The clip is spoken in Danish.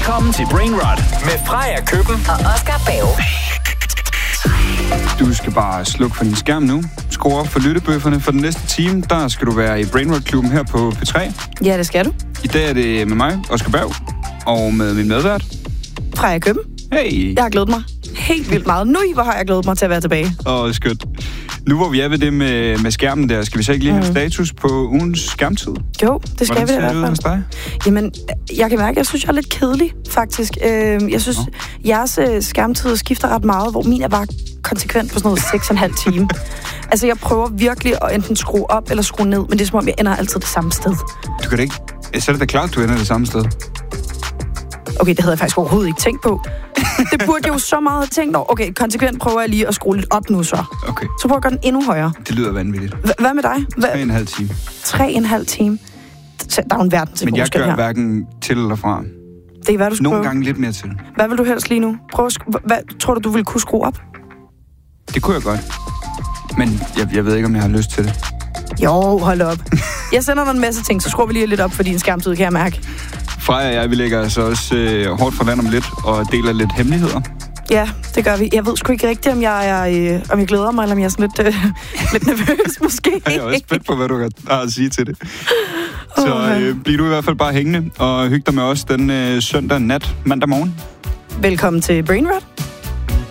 Velkommen til Brainrot med Freja Køben og Oscar Bave. Du skal bare slukke for din skærm nu. Skru op for lyttebøfferne. For den næste time, der skal du være i Brainrot-klubben her på P3. Ja, det skal du. I dag er det med mig, Oscar Bave, og med min medvært. Freja Køben. Hey! Jeg har glædet mig helt vildt meget. Nu hvor har jeg glædet mig til at være tilbage. Skønt. Nu hvor vi er ved det med skærmen der, skal vi så ikke lige have status på ugens skærmtid? Jo, det skal vi i hvert fald. Dig? Jamen, jeg kan mærke, at jeg synes, jeg er lidt kedelig, faktisk. Jeg synes, jeres skærmtid skifter ret meget, hvor min er bare konsekvent på sådan noget 6,5 time. Altså, jeg prøver virkelig at enten skrue op eller skrue ned, men det er som om, jeg ender altid det samme sted. Du kan da ikke... Så er det da klart, du ender det samme sted. Okay, det havde jeg faktisk overhovedet ikke tænkt på. Det burde jeg jo så meget have tænkt over. Okay, konsekvent prøver jeg lige at skrue lidt op nu så. Okay. Så prøver jeg at gøre den endnu højere. Det lyder vanvittigt. Hvad med dig? 3,5 time. 3,5 time? Der er jo en verden til men jeg forskel gør her. Hverken til eller fra. Det er hvad du skal Nogle prøve. gange lidt mere til. Hvad vil du helst lige nu? Hvad tror du ville kunne skrue op? Det kunne jeg godt. Men jeg ved ikke, om jeg har lyst til det. Jo, hold op. Jeg sender dig en masse ting, så skruer vi lige lidt op for din skærmtid, kan jeg mærke. Freja og jeg, vi lægger altså også hårdt fra land om lidt, og deler lidt hemmeligheder. Ja, det gør vi. Jeg ved sgu ikke rigtigt, om jeg glæder mig, eller om jeg er sådan lidt nervøs, måske. Jeg er også spændt på, hvad du har at sige til det. Så bliv du i hvert fald bare hængende, og hyg dig med os den søndag nat, mandag morgen. Velkommen til Brainrot.